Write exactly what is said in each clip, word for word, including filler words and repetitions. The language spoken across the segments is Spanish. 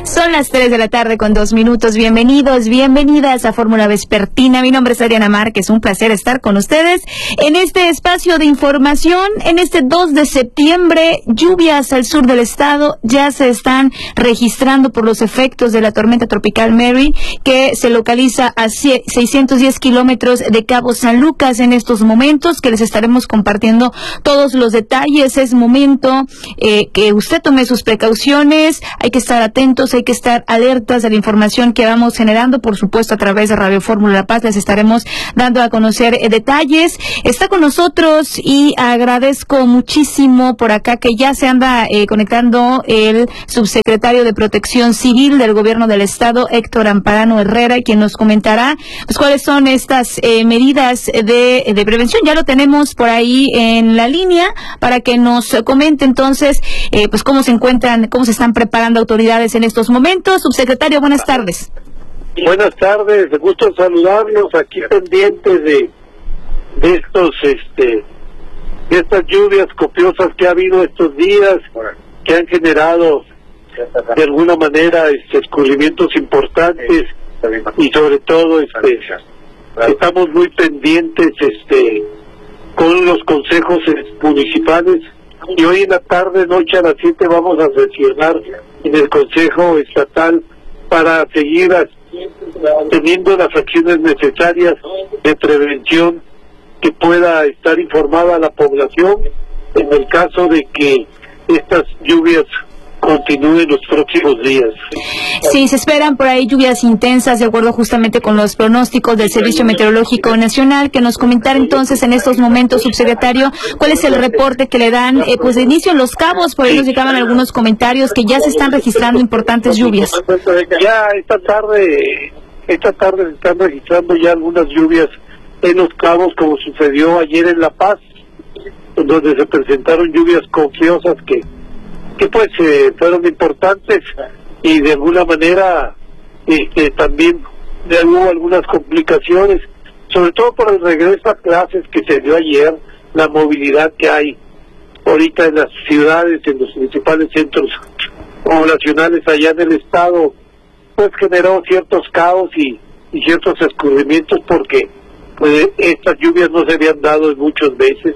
Son las tres de la tarde con dos minutos. Bienvenidos, bienvenidas a Fórmula Vespertina. Mi nombre es Adriana Márquez. Un placer estar con ustedes en este espacio de información. En este dos de septiembre, lluvias al sur del estado ya se están registrando por los efectos de la tormenta tropical Mary, que se localiza a seiscientos diez kilómetros de Cabo San Lucas en estos momentos, que les estaremos compartiendo todos los detalles. Es momento eh, que usted tome sus precauciones. Hay que estar atentos, hay que estar alertas de la información que vamos generando, por supuesto a través de Radio Fórmula La Paz. Les estaremos dando a conocer eh, detalles. Está con nosotros y agradezco muchísimo por acá que ya se anda eh, conectando el subsecretario de Protección Civil del Gobierno del Estado, Héctor Amparano Herrera, quien nos comentará pues cuáles son estas eh, medidas de, de prevención. Ya lo tenemos por ahí en la línea para que nos comente entonces eh, pues cómo se encuentran, cómo se están preparando autoridades en estos momentos. Subsecretario, buenas tardes. Buenas tardes, me gusta saludarlos aquí pendientes de, de estos, este, de estas lluvias copiosas que ha habido estos días, que han generado de alguna manera este, escurrimientos importantes y sobre todo este, estamos muy pendientes este, con los consejos municipales. Y hoy en la tarde, noche a las siete, vamos a sesionar en el Consejo Estatal para seguir teniendo las acciones necesarias de prevención que pueda estar informada la población en el caso de que estas lluvias continúen los próximos días. Sí, se esperan por ahí lluvias intensas de acuerdo justamente con los pronósticos del Servicio Meteorológico Nacional. Que nos comentara entonces en estos momentos, subsecretario, cuál es el reporte que le dan eh, pues de inicio en Los Cabos. Por ahí nos llegaban algunos comentarios que ya se están registrando importantes lluvias. Ya esta tarde, esta tarde se están registrando ya algunas lluvias en Los Cabos, como sucedió ayer en La Paz, donde se presentaron lluvias copiosas que que pues eh, fueron importantes y de alguna manera este, también hubo algunas complicaciones, sobre todo por el regreso a clases que se dio ayer, la movilidad que hay ahorita en las ciudades, en los principales centros poblacionales allá en el estado, pues generó ciertos caos y, y ciertos escurrimientos porque pues estas lluvias no se habían dado en muchas veces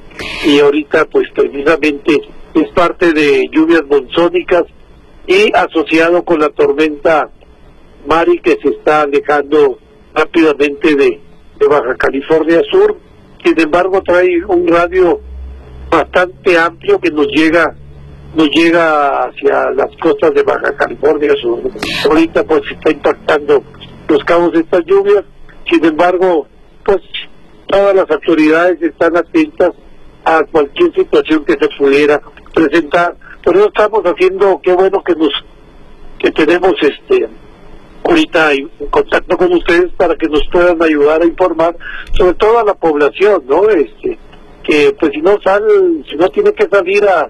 y ahorita pues precisamente es parte de lluvias monzónicas y asociado con la tormenta Mari que se está alejando rápidamente de, de Baja California Sur. Sin embargo, trae un radio bastante amplio que nos llega nos llega hacia las costas de Baja California Sur. Ahorita pues está impactando Los Cabos de estas lluvias. Sin embargo, pues todas las autoridades están atentas a cualquier situación que se pudiera presentar. Por eso estamos haciendo, qué bueno que nos que tenemos este ahorita en contacto con ustedes para que nos puedan ayudar a informar, sobre todo a la población, ¿no? Este que pues si no sale, si no tiene que salir a,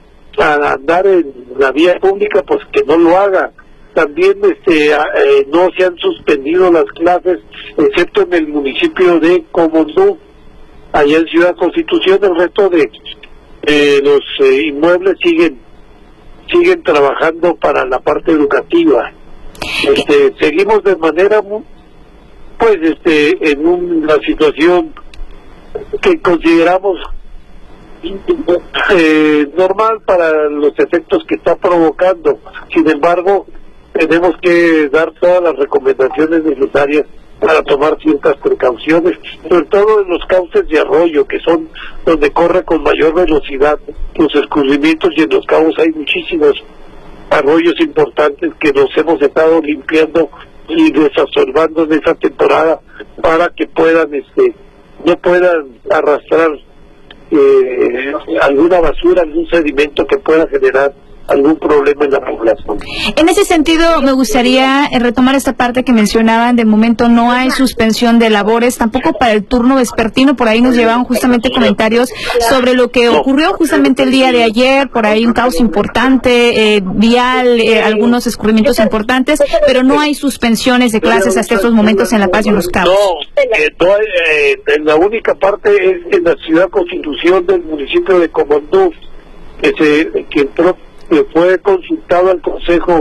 a andar en la vía pública, pues que no lo haga. También este eh, no se han suspendido las clases, excepto en el municipio de Comondú, allá en Ciudad Constitución. El resto de eh, los eh, inmuebles siguen siguen trabajando para la parte educativa. Este, seguimos de manera muy, pues este en una situación que consideramos eh, normal para los efectos que está provocando. Sin embargo, tenemos que dar todas las recomendaciones necesarias para tomar ciertas precauciones, sobre todo en los cauces de arroyo, que son donde corre con mayor velocidad los escurrimientos, y en Los Cabos hay muchísimos arroyos importantes que los hemos estado limpiando y desasolvando en esa temporada para que puedan, este, no puedan arrastrar eh, alguna basura, algún sedimento que pueda generar algún problema en la población. En ese sentido, me gustaría retomar esta parte que mencionaban. De momento no hay suspensión de labores, tampoco para el turno vespertino. Por ahí nos llevaban justamente comentarios sobre lo que ocurrió justamente el día de ayer. Por ahí un caos importante, eh, vial, eh, algunos escurrimientos importantes, pero no hay suspensiones de clases hasta estos momentos en La Paz y en Los Cabos. No, eh, no hay, eh, la única parte es en la Ciudad Constitución del municipio de Comondú, que se que entró que fue consultado al Consejo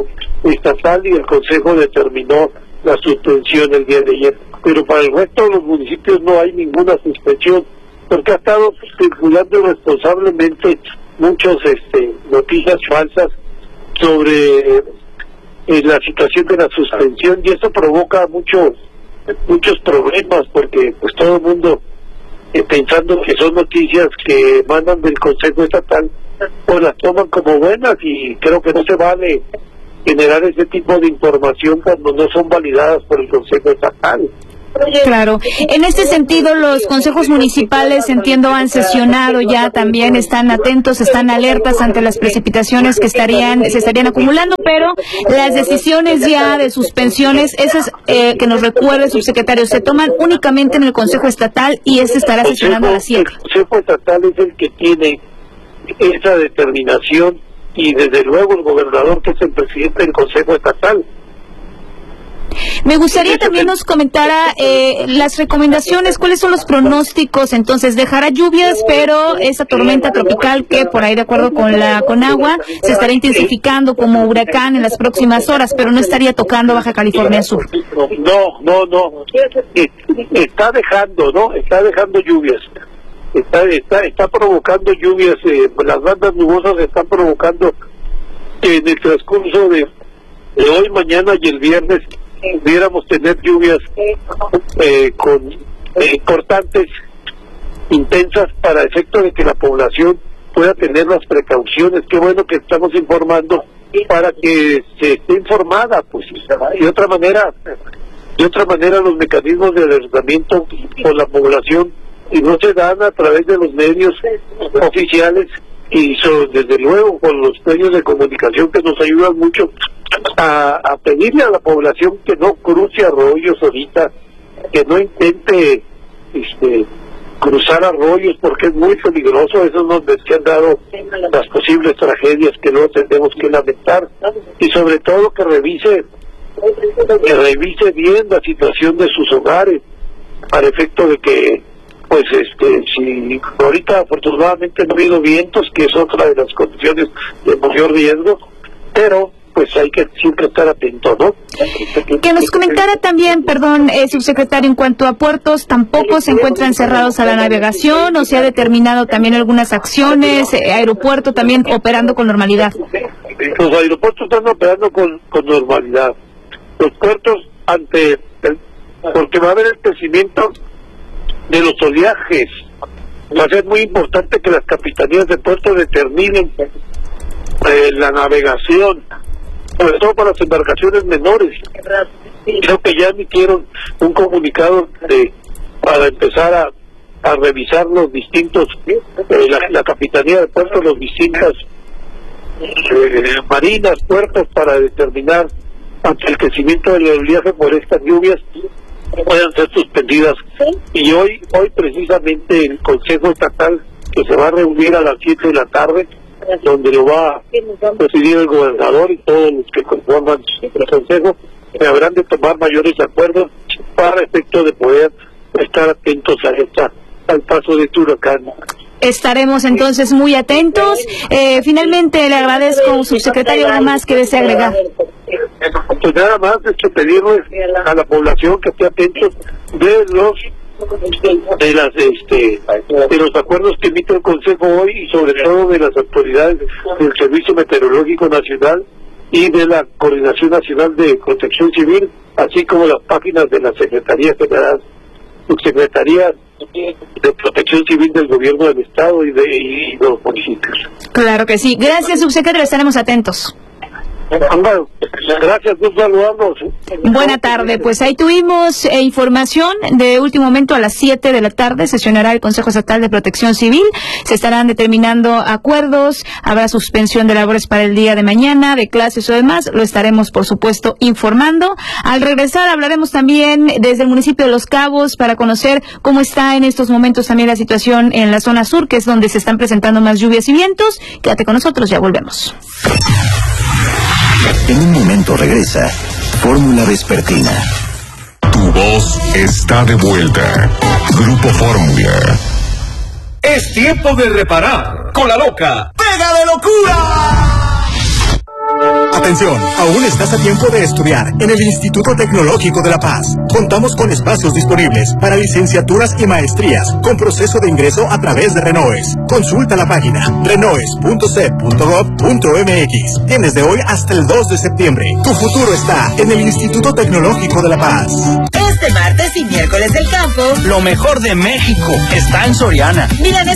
estatal y el Consejo determinó la suspensión el día de ayer. Pero para el resto de los municipios no hay ninguna suspensión, porque ha estado circulando irresponsablemente muchas este, noticias falsas sobre eh, la situación de la suspensión, y eso provoca muchos muchos problemas, porque pues todo el mundo eh, pensando que son noticias que mandan del Consejo Estatal, pues las toman como buenas, y creo que no se vale generar ese tipo de información cuando no son validadas por el Consejo Estatal. Claro. En este sentido, los consejos municipales, entiendo, han sesionado ya también, están atentos, están alertas ante las precipitaciones que estarían se estarían acumulando, pero las decisiones ya de suspensiones, esas eh, que nos recuerde, subsecretario, se toman únicamente en el Consejo Estatal y ese estará sesionando a las siete. El Consejo Estatal es el que tiene esa determinación, y desde luego el gobernador, que es el presidente del Consejo Estatal. Me gustaría también nos comentara eh, las recomendaciones, cuáles son los pronósticos. Entonces, dejará lluvias, pero esa tormenta tropical que por ahí, de acuerdo con la Conagua, se estará intensificando como huracán en las próximas horas, pero no estaría tocando Baja California Sur. No, no, no. Está dejando, ¿no? Está dejando lluvias. Está, está, está provocando lluvias. Eh, las bandas nubosas están provocando que en el transcurso de, de hoy, mañana y el viernes pudiéramos tener lluvias eh, con eh, importantes, intensas, para efecto de que la población pueda tener las precauciones. Qué bueno que estamos informando para que se esté informada, pues. De otra manera, de otra manera los mecanismos de alertamiento por la población, y no se dan a través de los medios oficiales, y so, desde luego con los medios de comunicación, que nos ayudan mucho a, a pedirle a la población que no cruce arroyos ahorita, que no intente este, cruzar arroyos, porque es muy peligroso. Eso es donde se han dado las posibles tragedias que luego tendremos que lamentar, y sobre todo que revise que revise bien la situación de sus hogares, para efecto de que pues este si ahorita afortunadamente no ha habido vientos, que es otra de las condiciones de mayor riesgo, pero pues hay que siempre estar atento, ¿no? Que nos comentara también, perdón, eh, subsecretario, en cuanto a puertos, tampoco se encuentran cerrados a la navegación, o se ha determinado también algunas acciones, eh, aeropuerto también operando con normalidad. Los aeropuertos están operando con, con normalidad. Los puertos, ante el, porque va a haber el crecimiento de los oleajes, va a ser muy importante que las capitanías de puertos determinen eh, la navegación, sobre todo para las embarcaciones menores. Creo que ya emitieron un comunicado de, para empezar a, a revisar los distintos, eh, la, la capitanía de puertos, los distintas eh, marinas, puertos, para determinar ante el crecimiento del oleaje por estas lluvias puedan ser suspendidas. Y hoy hoy precisamente el Consejo Estatal, que se va a reunir a las siete de la tarde, donde lo va a presidir el gobernador y todos los que conforman el Consejo, que habrán de tomar mayores acuerdos para efecto de poder estar atentos a esta al paso de este huracán. Estaremos entonces muy atentos. Eh, finalmente le agradezco, subsecretario, algo más que desee agregar. Pues nada más es que pedirles a la población que esté atentos de los de las este de los acuerdos que emite el Consejo hoy, y sobre todo de las autoridades del Servicio Meteorológico Nacional y de la Coordinación Nacional de Protección Civil, así como las páginas de la Secretaría General, Subsecretaría de Protección Civil del Gobierno del Estado y de y los municipios. Claro que sí. Gracias, subsecretario, estaremos atentos. Gracias, nos saludamos. Buena tarde, pues ahí tuvimos eh, información de último momento. A las siete de la tarde sesionará el Consejo Estatal de Protección Civil, se estarán determinando acuerdos, habrá suspensión de labores para el día de mañana, de clases o demás, lo estaremos por supuesto informando. Al regresar hablaremos también desde el municipio de Los Cabos para conocer cómo está en estos momentos también la situación en la zona sur, que es donde se están presentando más lluvias y vientos. Quédate con nosotros, ya volvemos. En un momento regresa Fórmula Vespertina. Tu voz está de vuelta. Grupo Fórmula. Es tiempo de reparar con la loca. ¡Pega de locura! Atención, aún estás a tiempo de estudiar en el Instituto Tecnológico de La Paz. Contamos con espacios disponibles para licenciaturas y maestrías con proceso de ingreso a través de Renoes. Consulta la página renoes punto c e p punto gov punto m x. Tienes de hoy hasta el dos de septiembre. Tu futuro está en el Instituto Tecnológico de La Paz. Este martes y miércoles del campo, lo mejor de México está en Soriana. Milanesa